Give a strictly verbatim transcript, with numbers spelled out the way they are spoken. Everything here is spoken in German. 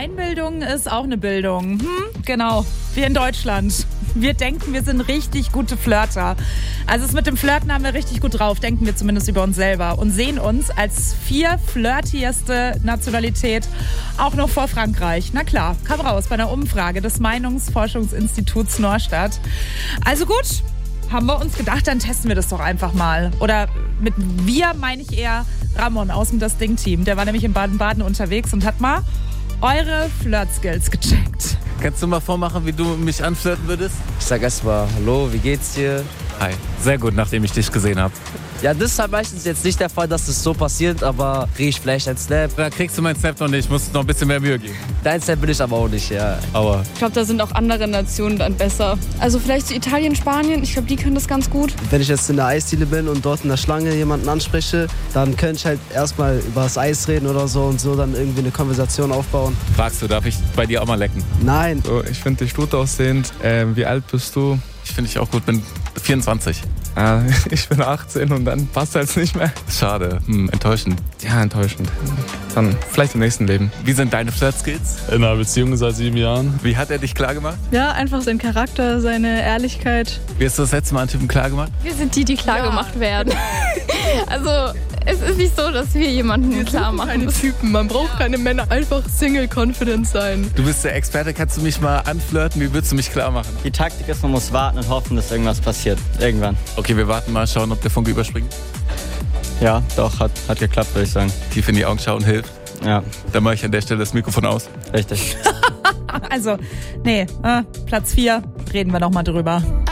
Einbildung ist auch eine Bildung. Hm, genau, wir in Deutschland. Wir denken, wir sind richtig gute Flirter. Also es mit dem Flirten haben wir richtig gut drauf, denken wir zumindest über uns selber. Und sehen uns als vier flirtierste Nationalität auch noch vor Frankreich. Na klar, kam raus bei einer Umfrage des Meinungsforschungsinstituts Norstadt. Also gut, haben wir uns gedacht, dann testen wir das doch einfach mal. Oder mit wir meine ich eher Ramon aus dem Das Ding-Team. Der war nämlich in Baden-Baden unterwegs und hat mal eure Flirt-Skills gecheckt. Kannst du mal vormachen, wie du mich anflirten würdest? Ich sag erstmal, hallo, wie geht's dir? Hi. Sehr gut, nachdem ich dich gesehen habe. Ja, das ist halt meistens jetzt nicht der Fall, dass das so passiert, aber krieg ich vielleicht einen Snap. Da kriegst du meinen Snap noch nicht, ich muss noch ein bisschen mehr Mühe geben. Dein Snap will ich aber auch nicht, ja. Aber ich glaube, da sind auch andere Nationen dann besser. Also vielleicht so Italien, Spanien, ich glaube, die können das ganz gut. Wenn ich jetzt in der Eisdiele bin und dort in der Schlange jemanden anspreche, dann könnte ich halt erstmal über das Eis reden oder so und so dann irgendwie eine Konversation aufbauen. Fragst du, darf ich bei dir auch mal lecken? Nein. So, ich finde dich gut aussehend. Ähm, wie alt bist du? Ich finde dich auch gut, bin vierundzwanzig. Ah, ich bin achtzehn und dann passt das nicht mehr. Schade, hm, enttäuschend. Ja, enttäuschend. Dann vielleicht im nächsten Leben. Wie sind deine Flirt-Skills? In einer Beziehung seit sieben Jahren. Wie hat er dich klar gemacht? Ja, einfach sein Charakter, seine Ehrlichkeit. Wie hast du das letzte Mal einen Typen klar gemacht? Wir sind die, die klar Ja. gemacht werden. Also es ist nicht so, dass wir jemanden Wir klar suchen machen keine müssen. Typen, man braucht keine Männer. Einfach Single-Confident sein. Du bist der Experte, kannst du mich mal anflirten? Wie würdest du mich klar machen? Die Taktik ist, man muss warten und hoffen, dass irgendwas passiert. Irgendwann. Okay, wir warten mal, schauen, ob der Funke überspringt. Ja, doch, hat, hat geklappt, würde ich sagen. Tief in die Augen schauen hilft. Ja, Dann mache ich an der Stelle das Mikrofon aus. richtig. Also, nee, äh, Platz vier, reden wir noch mal drüber.